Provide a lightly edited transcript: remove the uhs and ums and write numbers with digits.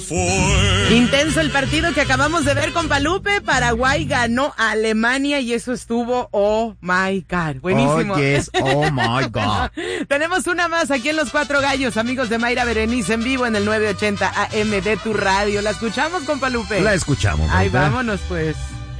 Intenso el partido que acabamos de ver con Lupe. Paraguay ganó a Alemania y eso estuvo, oh my God, buenísimo. Oh, yes, oh my God. Tenemos una más aquí en Los Cuatro Gallos, amigos de Mayra Berenice en vivo en el 980 AM de tu radio. ¿La escuchamos, compa Lupe? La escuchamos. Ay, vámonos pues.